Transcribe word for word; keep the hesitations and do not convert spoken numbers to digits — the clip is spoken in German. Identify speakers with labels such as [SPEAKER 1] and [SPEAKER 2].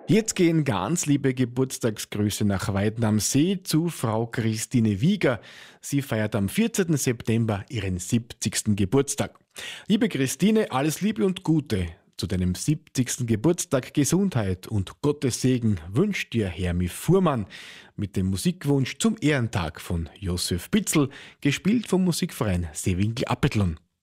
[SPEAKER 1] Jetzt gehen ganz liebe Geburtstagsgrüße nach Weiden am See zu Frau Christine Wieger. Sie feiert am vierzehnten September ihren siebzigsten Geburtstag. Liebe Christine, alles Liebe und Gute. Zu deinem siebzigsten Geburtstag Gesundheit und Gottes Segen wünscht dir Hermi Fuhrmann mit dem Musikwunsch zum Ehrentag von Josef Bitzel, gespielt vom Musikverein Seewinkel Appettlon.